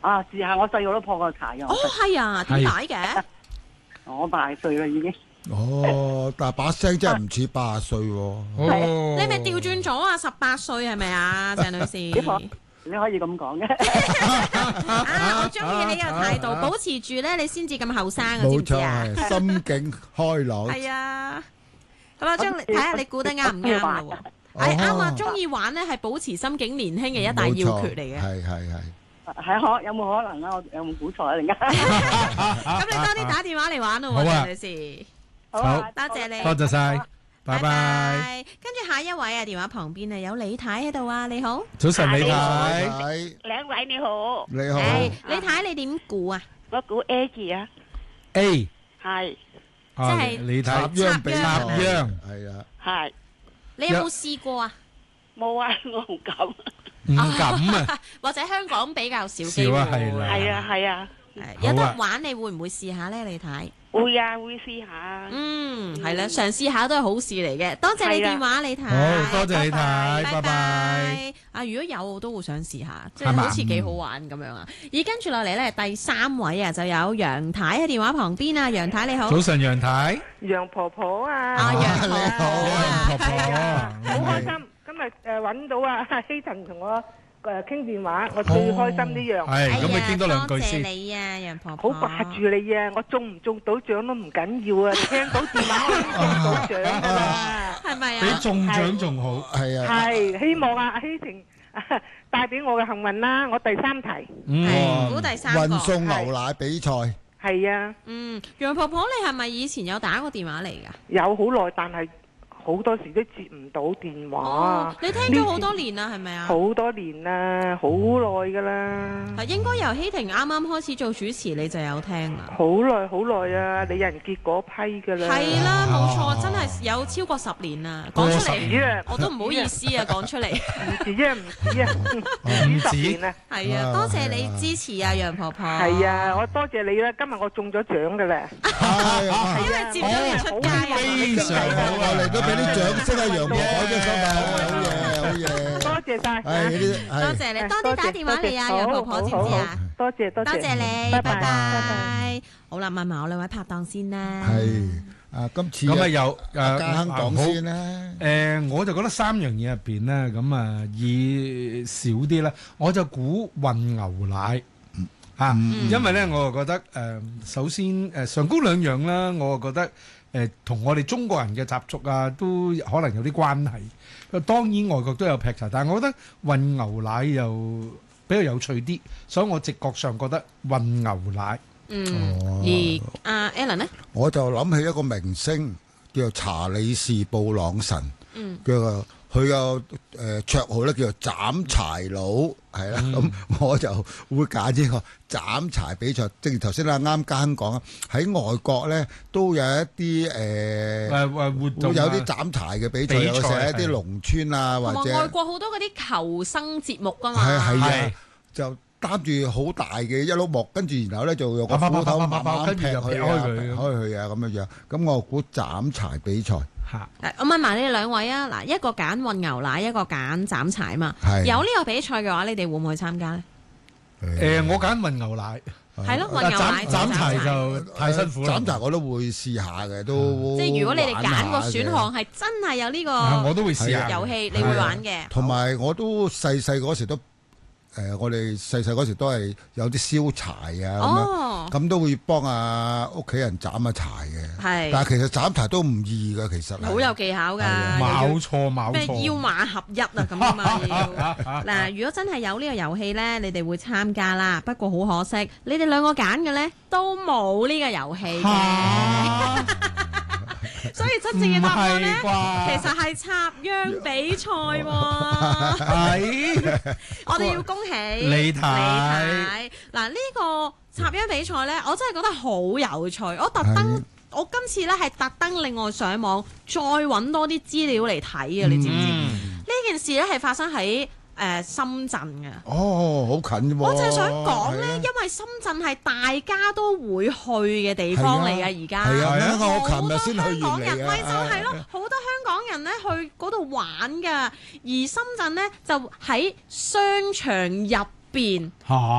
啊，試下我細個都破過柴嘅。 哦，係啊，點解嘅？ 我8歲啦已經。 哦，但係把聲真係唔似80歲喎。 哦， 你咪調轉咗啊！18歲係咪啊，鄭女士？ 你可以咁講嘅。 啊，我中意你呢個態度，保持住咧，你先至咁後生啊，知唔知啊？ 冇錯，心境開朗。 係啊，好啦，睇下你估得啱唔啱啦喎。係啱啊，中意玩咧係保持心境年輕嘅一大要訣嚟嘅。 係有冇可能啊？我有冇估錯啊？而家咁你多啲打電話嚟玩咯喎，鄭女士。 好， 多謝你， 多謝晒，拜拜。 跟住下一位啊，電話旁邊啊有李太喺度啊，你好。 早晨，李太。 兩位你好。 你好。 李太你點估啊？ 我估 A 字啊。 A 係。 即係李太插秧比賽。 係啊。 係。 你有冇試過啊？ 冇啊，我唔敢。 唔敢啊？ 或者香港比較少機會。 少啊，係啦。 係啊。 有得玩，你會唔會試下咧？李太。 會啊，會試下。 係啦，嘗試下都係好事嚟嘅。多謝你電話，李太。 好多謝李太，拜拜。 啊，如果有我都會想試下，即係好似幾好玩咁樣啊。而跟住落嚟咧，第3位啊，就有楊太喺電話旁邊啊。楊太你好。 早晨，楊太。 楊婆婆啊。 楊婆婆啊。 婆婆。 好開心，今日揾到啊希騰同我傾電話，我最開心呢樣。 係，咁你傾多兩句先。 多謝你啊，楊婆婆。 好掛住你啊！我中唔中到獎都唔緊要啊，聽到電話我已經中到獎㗎啦。 係咪啊？ 比中獎仲好。 係啊。 係，希望啊希婷帶俾我嘅幸運啦！我第3題。 估第3個。 運送牛奶比賽。 係啊。 楊婆婆，你係咪以前有打過電話嚟㗎？ 有好耐，但係好多時都接唔到電話。 你聽咗好多年啦，係咪啊？ 好多年啦，好耐噶啦。 應該由希婷啱啱開始做主持，你就有聽啦。 好耐好耐啊！你人結嗰批噶啦。 係啦，冇錯，真係有超過10年啦。講出嚟，我都唔好意思啊，講出嚟。 唔止啊，唔止啊，唔止10年啊。 係啊，多謝你支持啊，楊婆婆。 係啊，我多謝你啦！今日我中咗獎噶啦。 係因為接咗你出街啊。 非常好啊！ 嚟到俾啲掌聲啊，楊婆婆嘅收到，好嘢，好嘢。 多謝晒。 多謝你，多啲打電話嚟啊，楊婆婆知唔知啊？ 多謝多謝。 多謝你，拜拜拜。好啦，問埋我2位拍檔先啦。 係啊，今次咁啊有家亨講先啦。 我就覺得3樣嘢入邊咧，咁啊以少啲咧，我就估運牛奶嚇，因為咧我就覺得首先上高2樣啦，我就覺得同我哋中國人嘅習俗啊，都可能有啲關係。當然外國都有劈柴，但係我覺得運牛奶又比較有趣啲，所以我直覺上覺得運牛奶。 而阿 Alan 呢？ 我就諗起一個明星叫做查理士布朗臣，叫做佢個綽號咧叫做斬柴佬，係啦。咁我就會揀呢個斬柴比賽。正如頭先啱家亨講啊，喺外國咧都有一啲活動， 有啲斬柴嘅比賽，有時喺一啲農村啊，或者外國好多嗰啲求生節目噶嘛。 係啊，就擔住好大嘅一碌木，跟住然後咧就用個斧頭慢慢劈開佢啊咁樣樣。咁我估斬柴比賽。 我問埋你哋2位啊，嗱，一個揀運牛奶，一個揀斬柴嘛。有呢個比賽嘅話，你哋會唔會參加咧？ 我揀運牛奶。 係咯，運牛奶。 斬柴就太辛苦啦。 斬柴我都會試下嘅，都即係如果你哋揀個選項係真係有呢個， 我都會試下遊戲，你會玩嘅。 同埋我都細嗰時都。我哋細嗰時都係有啲燒柴啊，咁都會幫屋企人斬下柴嘅。係，但係其實斬柴都唔易㗎，其實。好有技巧㗎， 冇錯。 咩腰馬合一啊咁啊嘛要。嗱，如果真係有呢個遊戲咧，你哋會參加啦。不過好可惜，你哋2個揀嘅咧都冇呢個遊戲嘅。所以真正嘅答案咧，其實係插秧比賽喎。係，我哋要恭喜李太。嗱，呢個插秧比賽咧，我真係覺得好有趣。我今次咧係特登另外上網再揾多啲資料嚟睇啊！你知唔知？呢件事咧係發生喺深圳嘅。 好近啫喎！ 我就係想講咧，因為深圳係大家都會去嘅地方嚟嘅，而家我琴日先去完嚟嘅。 咪就係咯，好多香港人咧去嗰度玩㗎，而深圳咧就喺商場入邊。